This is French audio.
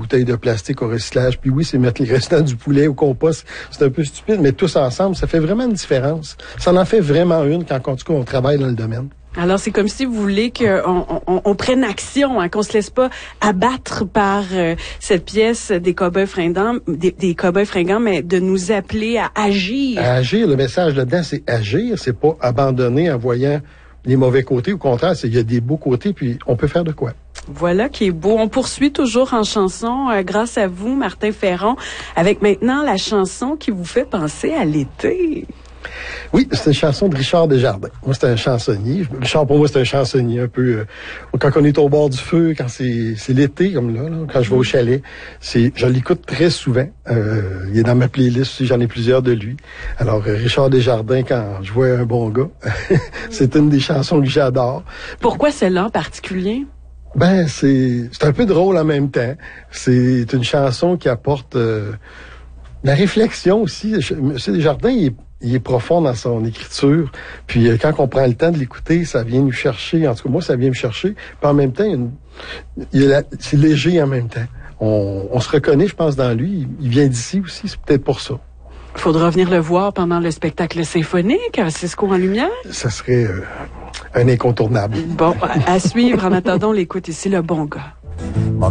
bouteilles de plastique au recyclage. Puis oui, c'est mettre les restants du poulet au compost. C'est un peu stupide, mais tous ensemble, ça fait vraiment une différence. Ça en fait vraiment une quand, en tout cas, on travaille dans le domaine. Alors, c'est comme si vous voulez qu'on prenne action, hein, qu'on se laisse pas abattre par cette pièce des cow-boys fringants, des cow-boys fringants, mais de nous appeler à agir. À agir, le message là-dedans, c'est agir, c'est pas abandonner en voyant les mauvais côtés. Au contraire, il y a des beaux côtés, puis on peut faire de quoi. Voilà qui est beau. On poursuit toujours en chanson, grâce à vous, Martin Ferron, avec maintenant la chanson qui vous fait penser à l'été. Oui, c'est une chanson de Richard Desjardins. Moi, c'est un chansonnier. Richard, pour moi, c'est un chansonnier un peu... quand on est au bord du feu, quand c'est l'été, comme là, quand je vais au chalet, je l'écoute très souvent. Il est dans ma playlist, j'en ai plusieurs de lui. Alors, Richard Desjardins, quand je vois un bon gars, c'est une des chansons que j'adore. Pourquoi celle-là en particulier? Ben, c'est un peu drôle en même temps. C'est une chanson qui apporte la réflexion aussi. Monsieur Desjardins, il est profond dans son écriture. Puis quand on prend le temps de l'écouter, ça vient nous chercher. En tout cas, moi, ça vient me chercher. Puis en même temps, c'est léger en même temps. On se reconnaît, je pense, dans lui. Il vient d'ici aussi, c'est peut-être pour ça. Il faudra venir le voir pendant le spectacle symphonique à Cisco en Lumière. Ça serait un incontournable. Bon, à suivre. En attendant, on l'écoute ici, Le Bon Gars.